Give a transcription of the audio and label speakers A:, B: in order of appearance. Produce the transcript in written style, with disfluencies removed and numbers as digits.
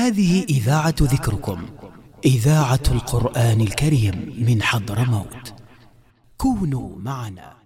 A: هذه إذاعة ذكركم، إذاعة القرآن الكريم من حضرموت. كونوا معنا.